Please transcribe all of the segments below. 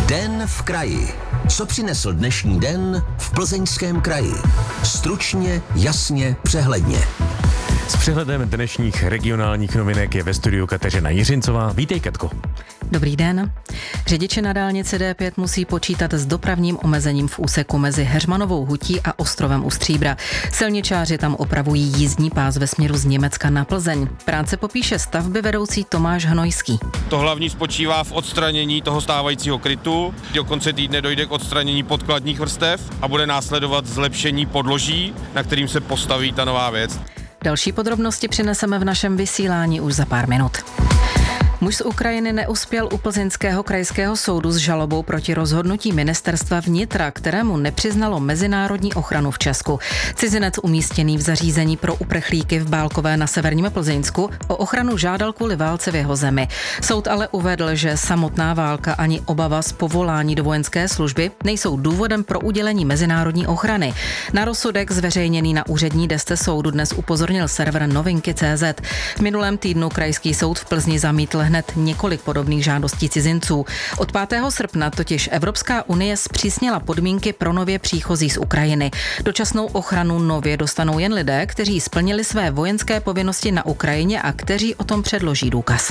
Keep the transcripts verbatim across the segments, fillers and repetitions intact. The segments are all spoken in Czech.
Den v kraji. Co přinesl dnešní den v Plzeňském kraji? Stručně, jasně, přehledně. S přehledem dnešních regionálních novinek je ve studiu Kateřina Jiřincová. Vítej, Katko. Dobrý den. Řidiči na dálnici D pět musí počítat s dopravním omezením v úseku mezi Heřmanovou hutí a Ostrovem u Stříbra. Silničáři tam opravují jízdní pás ve směru z Německa na Plzeň. Práce popíše stavby vedoucí Tomáš Hnojský. To hlavní spočívá v odstranění toho stávajícího krytu. Do konce týdne dojde k odstranění podkladních vrstev a bude následovat zlepšení podloží, na kterým se postaví ta nová věc. Další podrobnosti přineseme v našem vysílání už za pár minut. Muž z Ukrajiny neuspěl u plzeňského krajského soudu s žalobou proti rozhodnutí ministerstva vnitra, kterému nepřiznalo mezinárodní ochranu v Česku. Cizinec umístěný v zařízení pro uprchlíky v Bálkové na severním Plzeňsku o ochranu žádal kvůli válce v jeho zemi. Soud ale uvedl, že samotná válka ani obava z povolání do vojenské služby nejsou důvodem pro udělení mezinárodní ochrany. Na rozsudek zveřejněný na úřední desce soudu dnes upozornil server novinky tečka cé zet. V minulém týdnu krajský soud v Plzni zamítl hned několik podobných žádostí cizinců. Od pátého srpna totiž Evropská unie zpřísnila podmínky pro nově příchozí z Ukrajiny. Dočasnou ochranu nově dostanou jen lidé, kteří splnili své vojenské povinnosti na Ukrajině a kteří o tom předloží důkaz.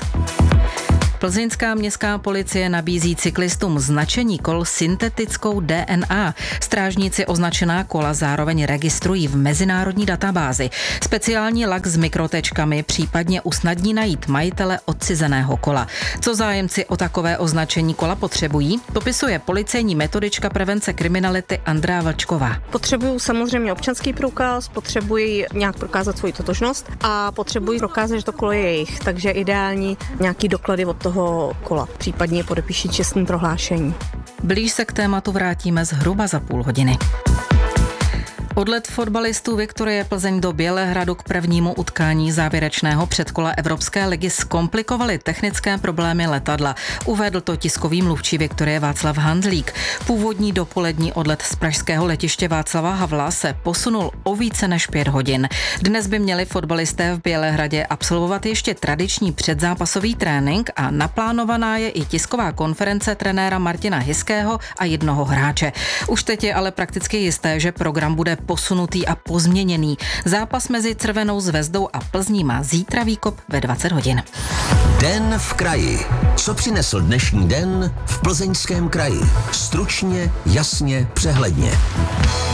Plzeňská městská policie nabízí cyklistům značení kol syntetickou D N A. Strážníci označená kola zároveň registrují v mezinárodní databázi. Speciální lak s mikrotečkami případně usnadní najít majitele odcizeného kola. Co zájemci o takové označení kola potřebují, popisuje policejní metodička prevence kriminality Andrea Vlčková. Potřebují samozřejmě občanský průkaz, potřebují nějak prokázat svou totožnost a potřebují prokázat, že to kolo je jejich, takže ideální nějaký doklady od toho kola, případně podepíši čestné prohlášení. Blíž se k tématu vrátíme zhruba za půl hodiny. Odlet fotbalistů Viktorie Plzeň do Bělehradu k prvnímu utkání závěrečného předkola Evropské ligy zkomplikovaly technické problémy letadla. Uvedl to tiskový mluvčí Viktorie Václav Hanzlík. Původní dopolední odlet z pražského letiště Václava Havla se posunul o více než pět hodin. Dnes by měli fotbalisté v Bělehradě absolvovat ještě tradiční předzápasový trénink a naplánovaná je i tisková konference trenéra Martina Hiského a jednoho hráče. Už teď je ale prakticky jisté, že program bude posunutý a pozměněný. Zápas mezi Crvenou zvezdou a Plzní má zítra výkop ve dvacet hodin. Den v kraji. Co přinesl dnešní den v Plzeňském kraji? Stručně, jasně, přehledně.